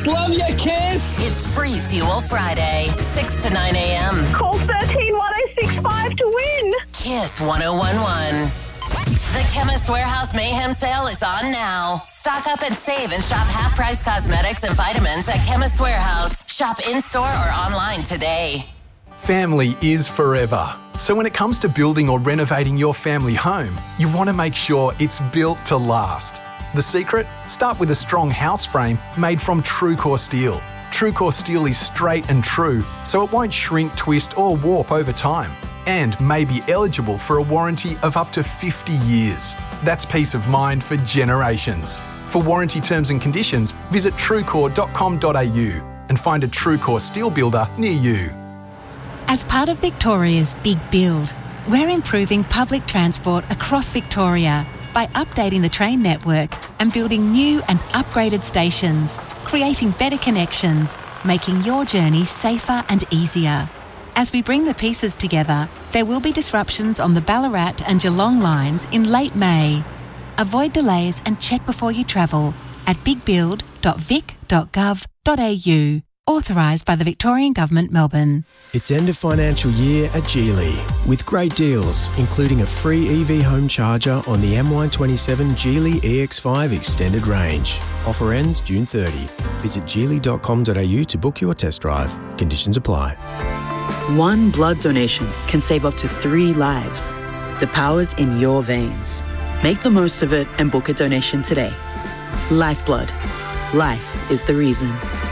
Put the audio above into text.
Kiss. Love you, Kiss. It's Free Fuel Friday, 6 to 9 a.m. Call 131065 to win. Kiss 1011. The Chemist Warehouse Mayhem Sale is on now. Stock up and save and shop half-price cosmetics and vitamins at Chemist Warehouse. Shop in-store or online today. Family is forever. So when it comes to building or renovating your family home, you want to make sure it's built to last. The secret? Start with a strong house frame made from TrueCore steel. TrueCore steel is straight and true, so it won't shrink, twist or warp over time, and may be eligible for a warranty of up to 50 years. That's peace of mind for generations. For warranty terms and conditions, visit truecore.com.au and find a TrueCore steel builder near you. As part of Victoria's Big Build, we're improving public transport across Victoria by updating the train network and building new and upgraded stations, creating better connections, making your journey safer and easier. As we bring the pieces together, there will be disruptions on the Ballarat and Geelong lines in late May. Avoid delays and check before you travel at bigbuild.vic.gov.au. Authorised by the Victorian Government, Melbourne. It's end of financial year at Geely, with great deals, including a free EV home charger on the MY27 Geely EX5 Extended Range. Offer ends June 30. Visit geely.com.au to book your test drive. Conditions apply. One blood donation can save up to 3 lives. The power's in your veins. Make the most of it and book a donation today. Lifeblood. Life is the reason.